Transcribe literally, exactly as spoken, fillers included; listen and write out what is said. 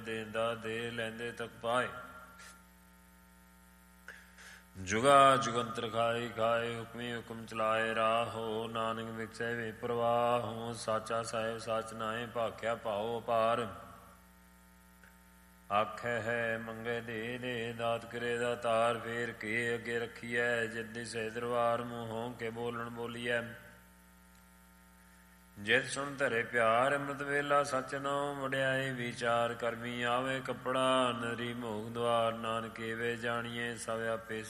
ਦੇਂਦਾ ਦੇ ਲੈਂਦੇ ਤੱਕ ਪਾਏ। ਜੁਗਾ ਜੁਗੰਤਰ ਖਾਏ ਖਾਏ ਹੁਕਮੀ ਹੁਕਮ ਚਲਾਏ ਰਾਹੋ। ਨਾਨਕ ਵਿਖਸੇ ਵੇ ਪ੍ਰਵਾਹੋ। ਸਾਚਾ ਸਾਹਿਬ ਸੱਚ ਨਾਏ ਭਾਖਿਆ ਭਾਉ ਅਪਾਰ। ਆਖੈ ਹੈ ਮੰਗੇ ਦੇ ਦੇ ਦਾਤ ਕਰੇ ਦਾ ਤਾਰ। ਫੇਰ ਕੇ ਅੱਗੇ ਰੱਖੀਐ ਜਿਤ ਦਿਸੇ ਦਰਬਾਰ। ਮੂੰਹੋਂ ਕੇ ਬੋਲਣ ਬੋਲੀਐ ਜਿਤ ਸੁਣ ਧਰੇ ਪਿਆਰ। ਅੰਮ੍ਰਿਤ ਵੇਲਾ ਸੱਚ ਨਾਉ ਵਡਿਆਈ ਵਿਚਾਰ। ਕਰਮੀ ਆਵੇ ਕੱਪੜਾ ਨਰੀ ਮੋਗ ਦੁਆਰ। ਨਾਨਕ ਵੇ ਜਾਣੀਏ ਸਭ ਆਪੇ